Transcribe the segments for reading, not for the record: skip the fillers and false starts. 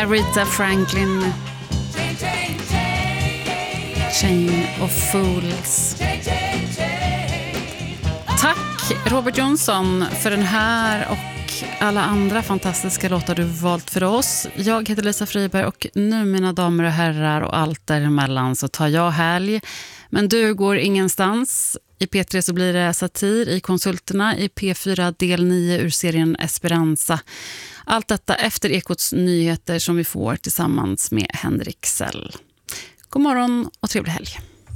Aretha Franklin, Chain of Fools. Tack Robert Jonsson för den här och alla andra fantastiska låtar du valt för oss. Jag heter Lisa Friberg och nu, mina damer och herrar och allt däremellan, så tar jag helg. Men du går ingenstans. I P3 så blir det satir, i Konsulterna, i P4 del 9 ur serien Esperanza. Allt detta efter Ekots nyheter som vi får tillsammans med Henrik Sell. God morgon och trevlig helg.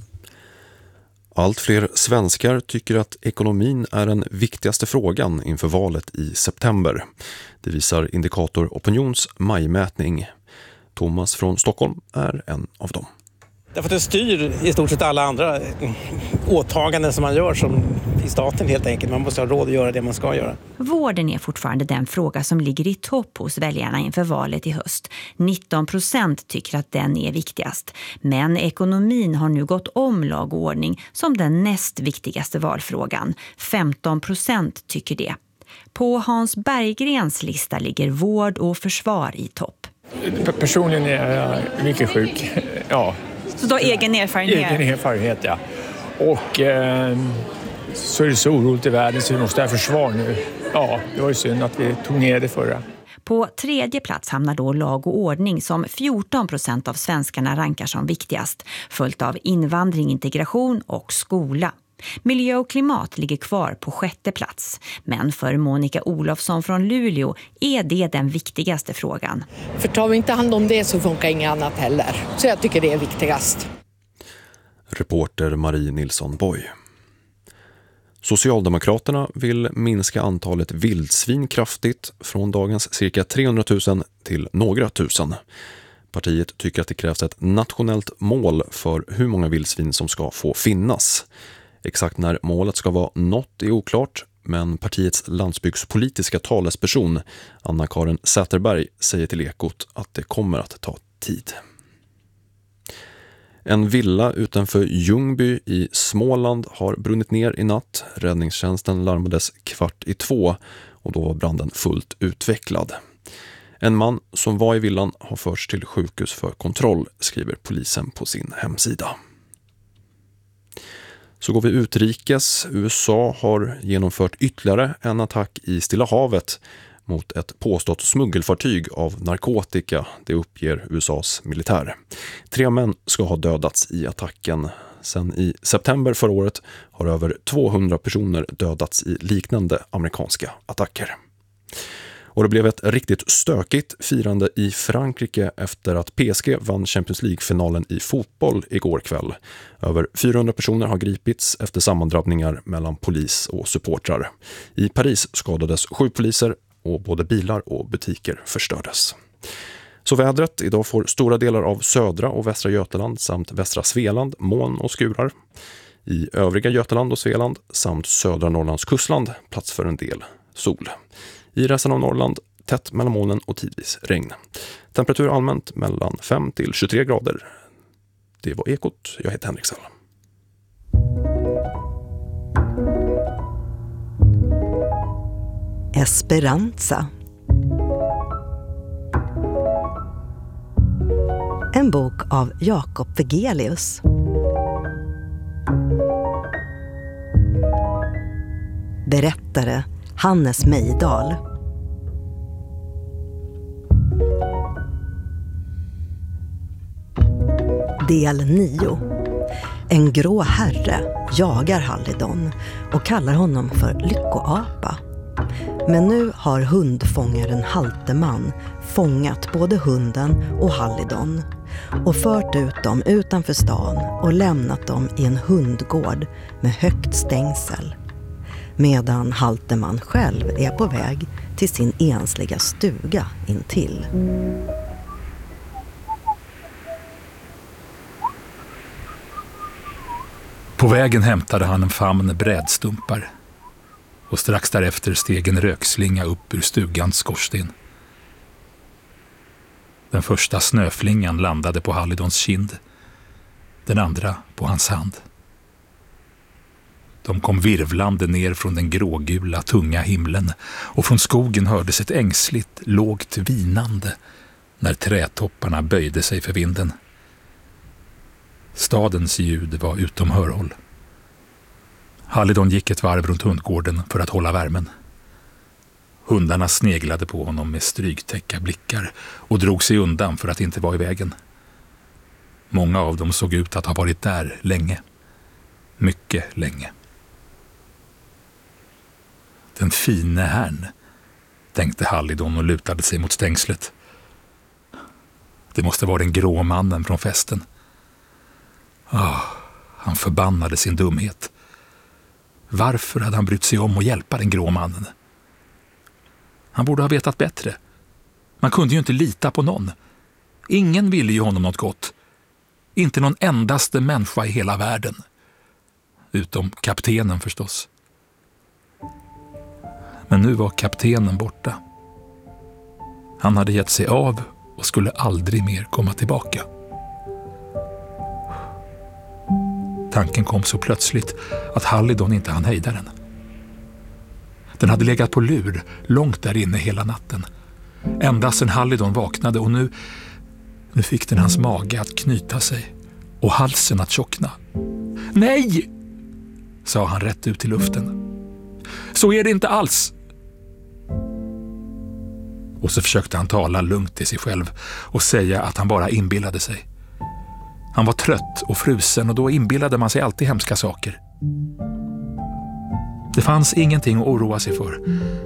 Allt fler svenskar tycker att ekonomin är den viktigaste frågan inför valet i september. Det visar Indikator Opinions majmätning. Thomas från Stockholm är en av dem. Därför att det styr i stort sett alla andra åtaganden som man gör som i staten helt enkelt. Man måste ha råd att göra det man ska göra. Vården är fortfarande den fråga som ligger i topp hos väljarna inför valet i höst. 19% tycker att den är viktigast. Men ekonomin har nu gått om lag och ordning som den näst viktigaste valfrågan. 15% tycker det. På Hans Berggrens lista ligger vård och försvar i topp. Personligen är jag mycket sjuk, ja. Så du har egen erfarenhet? Egen erfarenhet, ja. Och så är det så oroligt i världen så vi måste ha försvar nu. Ja, det var ju synd att vi tog ner det förra. På tredje plats hamnar då lag och ordning som 14% av svenskarna rankar som viktigast. Följt av invandring, integration och skola. Miljö och klimat ligger kvar på sjätte plats. Men för Monica Olofsson från Luleå är det den viktigaste frågan. För tar vi inte hand om det så funkar inget annat heller. Så jag tycker det är viktigast. Reporter Marie Nilsson Boy. Socialdemokraterna vill minska antalet vildsvin kraftigt från dagens cirka 300 000 till några tusen. Partiet tycker att det krävs ett nationellt mål för hur många vildsvin som ska få finnas. Exakt när målet ska vara nått är oklart, men partiets landsbygdspolitiska talesperson Anna-Karin Säterberg säger till Ekot att det kommer att ta tid. En villa utanför Ljungby i Småland har brunnit ner i natt. Räddningstjänsten larmades 1:15 och då var branden fullt utvecklad. En man som var i villan har förts till sjukhus för kontroll, skriver polisen på sin hemsida. Så går vi utrikes. USA har genomfört ytterligare en attack i Stilla havet mot ett påstått smuggelfartyg av narkotika, det uppger USAs militär. 3 män ska ha dödats i attacken. Sen i september förra året har över 200 personer dödats i liknande amerikanska attacker. Och det blev ett riktigt stökigt firande i Frankrike efter att PSG vann Champions League-finalen i fotboll igår kväll. Över 400 personer har gripits efter sammandrabbningar mellan polis och supportrar. I Paris skadades 7 poliser och både bilar och butiker förstördes. Så vädret, idag får stora delar av södra och västra Götaland samt västra Svealand moln och skurar. I övriga Götaland och Svealand samt södra Norrlands kustland plats för en del sol. I resten av Norrland tätt mellan molnen och tidvis regn. Temperatur allmänt mellan 5 till 23 grader. Det var Ekot. Jag heter Henrik Sell. Esperanza. En bok av Jakob Vegelius. Berättare Hannes Mejdal. Del 9. En grå herre jagar Hallidon och kallar honom för lyckoapa. Men nu har hundfångaren Halteman fångat både hunden och Hallidon och fört ut dem utanför stan och lämnat dem i en hundgård med högt stängsel. Medan Halteman själv är på väg till sin ensliga stuga intill. På vägen hämtade han en famn brädstumpar och strax därefter steg en rökslinga upp ur stugans skorsten. Den första snöflingan landade på Hallidons kind, den andra på hans hand. De kom virvlande ner från den grågula, tunga himlen och från skogen hördes ett ängsligt, lågt vinande när trätopparna böjde sig för vinden. Stadens ljud var utom hörhåll. Hallidon gick ett varv runt hundgården för att hålla värmen. Hundarna sneglade på honom med strygtäcka blickar och drog sig undan för att inte vara i vägen. Många av dem såg ut att ha varit där länge. Mycket länge. Den fine herrn, tänkte Hallidon och lutade sig mot stängslet. Det måste vara den grå mannen från festen. Han förbannade sin dumhet. Varför hade han brytt sig om att hjälpa den grå mannen? Han borde ha vetat bättre. Man kunde ju inte lita på någon. Ingen ville ju honom något gott. Inte någon endaste människa i hela världen. Utom kaptenen förstås. Men nu var kaptenen borta. Han hade gett sig av och skulle aldrig mer komma tillbaka. Tanken kom så plötsligt att Hallidon inte hann hejda den. Den hade legat på lur långt där inne hela natten. Ända sedan Hallidon vaknade och nu fick den hans mage att knyta sig och halsen att tjockna. Nej! Sa han rätt ut i luften. Så är det inte alls. Och så försökte han tala lugnt till sig själv och säga att han bara inbillade sig. Han var trött och frusen och då inbillade man sig alltid hemska saker. Det fanns ingenting att oroa sig för.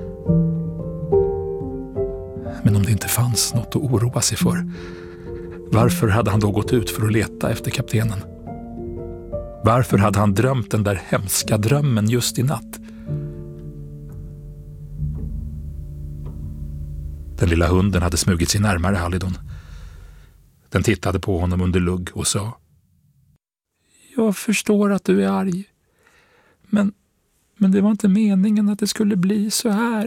Men om det inte fanns något att oroa sig för, varför hade han då gått ut för att leta efter kaptenen? Varför hade han drömt den där hemska drömmen just i natt? Den lilla hunden hade smugit sig närmare Hallidon. Den tittade på honom under lugg och sa: Jag förstår att du är arg. Men det var inte meningen att det skulle bli så här.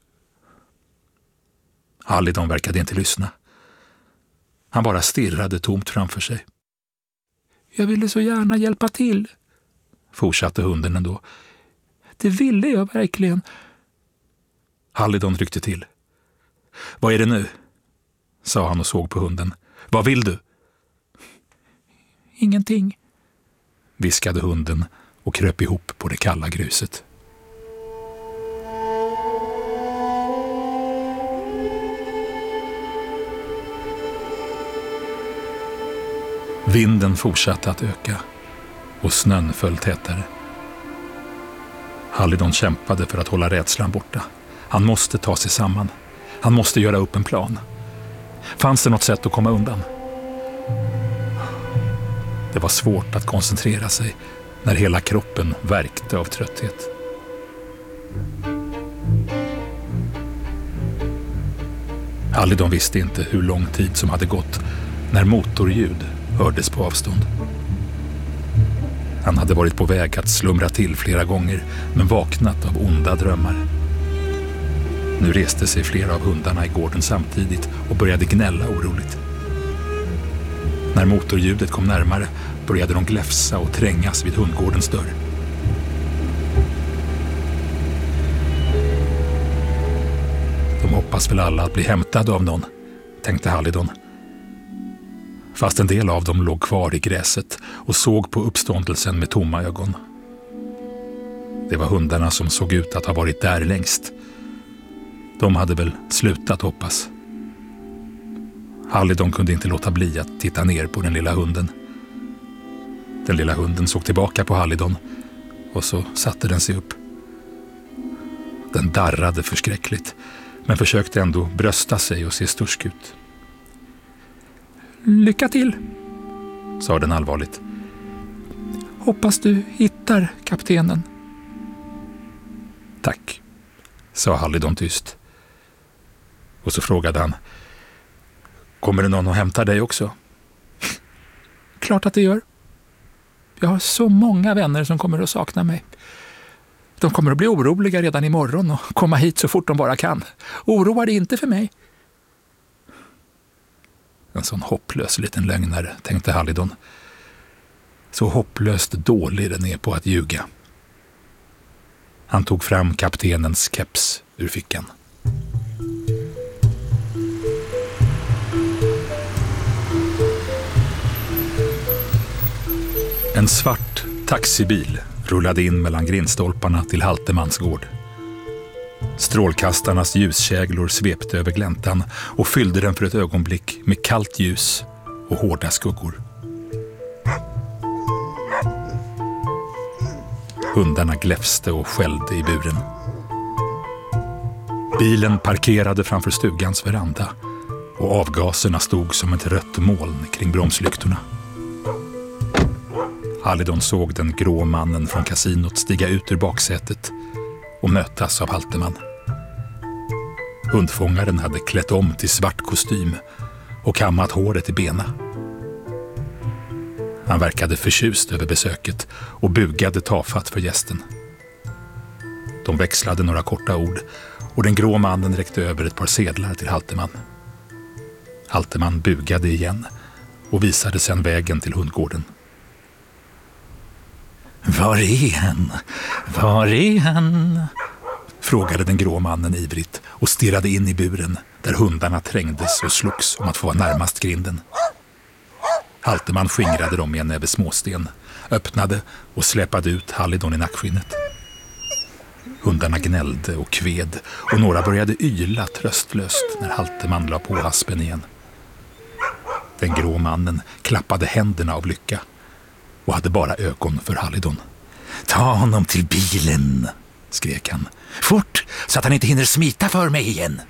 Hallidon verkade inte lyssna. Han bara stirrade tomt framför sig. Jag ville så gärna hjälpa till, fortsatte hunden ändå. Det ville jag verkligen. Hallidon ryckte till. Vad är det nu? Sa han och såg på hunden. Vad vill du? Ingenting, viskade hunden och kröp ihop på det kalla gruset. Vinden fortsatte att öka och snön föll tätare. Hallidon kämpade för att hålla rädslan borta. Han måste ta sig samman. Han måste göra upp en plan. Fanns det något sätt att komma undan? Det var svårt att koncentrera sig när hela kroppen värkte av trötthet. Hallidon visste inte hur lång tid som hade gått när motorljud hördes på avstånd. Han hade varit på väg att slumra till flera gånger men vaknat av onda drömmar. Nu reste sig flera av hundarna i gården samtidigt och började gnälla oroligt. När motorljudet kom närmare började de gläfsa och trängas vid hundgårdens dörr. De hoppas väl alla att bli hämtade av någon, tänkte Hallidon. Fast en del av dem låg kvar i gräset och såg på uppståndelsen med tomma ögon. Det var hundarna som såg ut att ha varit där längst. De hade väl slutat hoppas. Hallidon kunde inte låta bli att titta ner på den lilla hunden. Den lilla hunden såg tillbaka på Hallidon och så satte den sig upp. Den darrade förskräckligt men försökte ändå brösta sig och se stursk ut. Lycka till, sa den allvarligt. Hoppas du hittar kaptenen. Tack, sa Hallidon tyst. Och så frågade han: kommer det någon att hämta dig också? Klart att det gör. Jag har så många vänner som kommer att sakna mig. De kommer att bli oroliga redan imorgon och komma hit så fort de bara kan. Oroar det inte för mig? En sån hopplös liten lögnare, tänkte Hallidon. Så hopplöst dålig den är på att ljuga. Han tog fram kaptenens keps ur fickan. En svart taxibil rullade in mellan grindstolparna till Haltemans gård. Strålkastarnas ljuskäglor svepte över gläntan och fyllde den för ett ögonblick med kallt ljus och hårda skuggor. Hundarna gläfste och skällde i buren. Bilen parkerade framför stugans veranda och avgaserna stod som ett rött moln kring bromslyktorna. Halidon såg den grå mannen från kasinot stiga ut ur baksätet och mötas av Halteman. Hundfångaren hade klätt om till svart kostym och kammat håret i bena. Han verkade förtjust över besöket och bugade tafatt för gästen. De växlade några korta ord och den grå mannen räckte över ett par sedlar till Halteman. Halteman bugade igen och visade sedan vägen till hundgården. Var är han? Var är han? Frågade den grå mannen ivrigt och stirrade in i buren där hundarna trängdes och slogs om att få vara närmast grinden. Halteman skingrade dem med en näve småsten, öppnade och släpade ut Halidon i nackskinnet. Hundarna gnällde och kved och några började yla tröstlöst när Halteman la på haspen igen. Den grå mannen klappade händerna av lycka och hade bara ögon för Halidon. Ta honom till bilen, skrek han. Fort, så att han inte hinner smita för mig igen.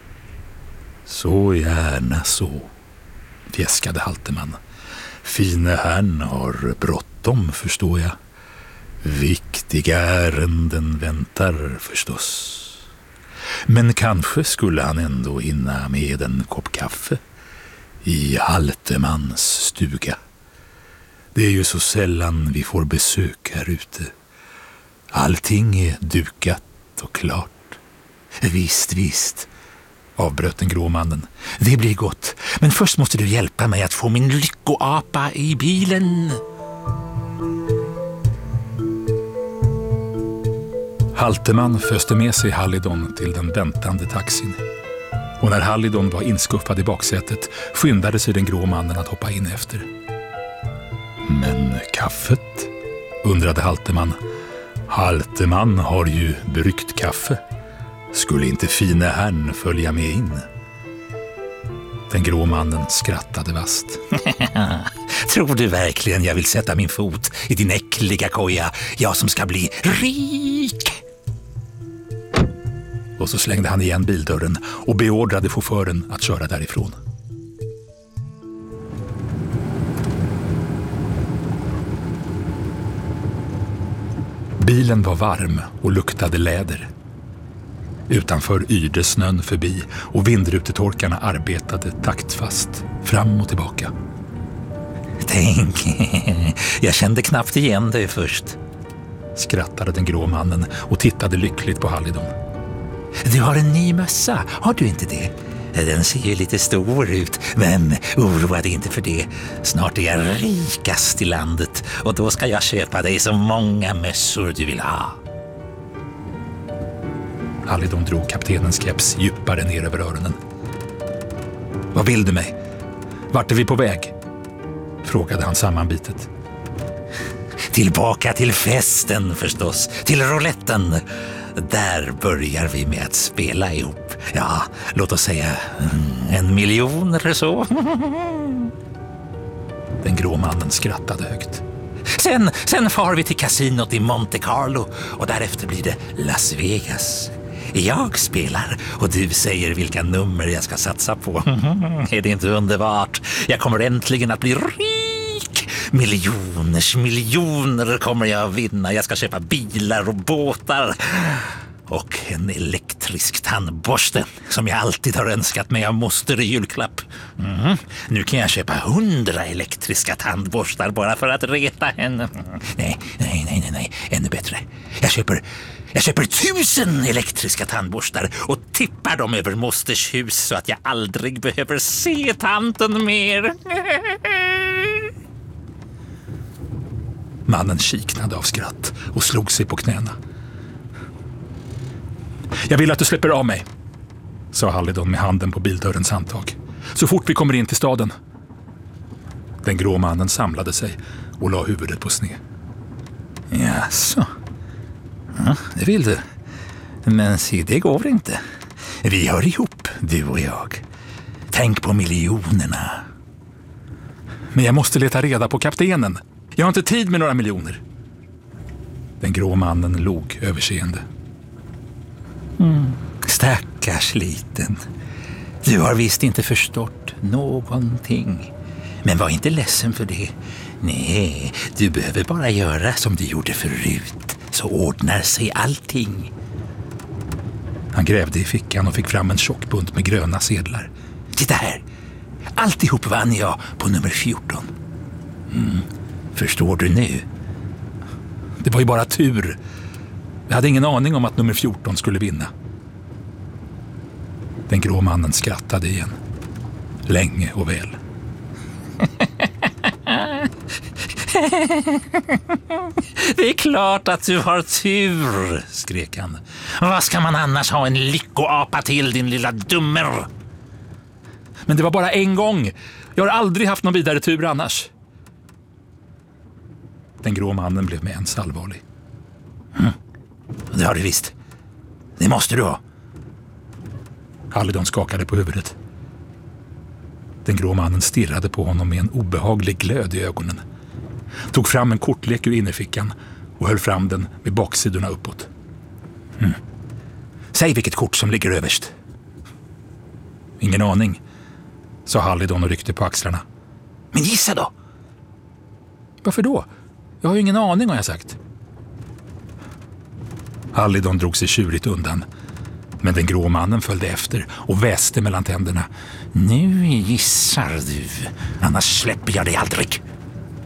Så gärna så, fjäskade Halteman. Fine herrn har bråttom, förstår jag. Viktiga ärenden väntar förstås. Men kanske skulle han ändå hinna med en kopp kaffe i Haltemans stuga. Det är ju så sällan vi får besök här ute. Allting är dukat och klart. Visst, visst, avbröt den grå mannen. det blir gott. Men först måste du hjälpa mig att få min lyckoapa i bilen. Halteman föste med sig Halidon till den väntande taxin. Och när Halidon var inskuffad i baksätet skyndade sig den grå mannen att hoppa in efter. Men kaffet? Undrade Halteman. Halteman har ju bryggt kaffe. Skulle inte fine herrn följa med in? Den grå mannen skrattade vast. Tror du verkligen jag vill sätta min fot i din äckliga koja? Jag som ska bli rik! Och så slängde han igen bildörren och beordrade chauffören att köra därifrån. Bilen var varm och luktade läder. Utanför yrde snön förbi och vindrutetorkarna arbetade taktfast fram och tillbaka. Tänk, jag kände knappt igen dig först, skrattade den grå mannen och tittade lyckligt på Halidon. Du har en ny mössa, har du inte det? Den ser ju lite stor ut, men oroa dig inte för det. Snart är jag rikast i landet och då ska jag köpa dig så många mössor du vill ha. Halidon drog kaptenens keps djupare ner över öronen. Vad vill du mig? Vart är vi på väg? Frågade han sammanbitet. Tillbaka till festen förstås, till rouletten. Där börjar vi med att spela ihop. Ja, låt oss säga 1 miljon eller så. Den grå mannen skrattade högt. Sen far vi till kasinot i Monte Carlo och därefter blir det Las Vegas. Jag spelar och du säger vilka nummer jag ska satsa på. Är det inte underbart? Jag kommer äntligen att bli rik. Miljoner kommer jag att vinna. Jag ska köpa bilar och båtar. Och en elektrisk tandborste som jag alltid har önskat mig av moster i julklapp. Nu kan jag köpa 100 elektriska tandborstar bara för att reta henne. Nej. Ännu bättre. Jag köper 1000 elektriska tandborstar och tippar dem över mosters hus så att jag aldrig behöver se tanten mer. Mannen kiknade av skratt och slog sig på knäna. Jag vill att du släpper av mig, sa Halidon med handen på bildörrens handtag. Så fort vi kommer in till staden. Den grå mannen samlade sig och la huvudet på sned. Jaså? Ja, det vill du. Men se, det går inte. Vi hör ihop, du och jag. Tänk på miljonerna. Men jag måste leta reda på kaptenen. Jag har inte tid med några miljoner. Den grå mannen log överseende. Stackars liten. Du har visst inte förstått någonting. Men var inte ledsen för det. Nej, du behöver bara göra som du gjorde förut. Så ordnar sig allting. Han grävde i fickan och fick fram en tjock bunt med gröna sedlar. Titta här. Alltihop vann jag på nummer 14. Förstår du nu? Det var ju bara tur. Jag hade ingen aning om att nummer 14 skulle vinna. Den grå mannen skrattade igen. Länge och väl. Det är klart att du har tur, skrek han. Vad ska man annars ha en lyckoapa till, din lilla dummer? Men det var bara en gång. Jag har aldrig haft någon vidare tur annars. Den grå mannen blev med ens allvarlig. Det har du visst. Det måste du ha. Hallidon skakade på huvudet. Den grå mannen stirrade på honom med en obehaglig glöd i ögonen. Tog fram en kortlek ur innerfickan och höll fram den med baksidorna uppåt. Säg vilket kort som ligger överst. Ingen aning, sa Hallidon och ryckte på axlarna. Men gissa då. Varför då? Jag har ju ingen aning, har jag sagt. Hallidon drog sig tjurigt undan. Men den grå mannen följde efter och väste mellan tänderna. Nu gissar du, annars släpper jag dig aldrig.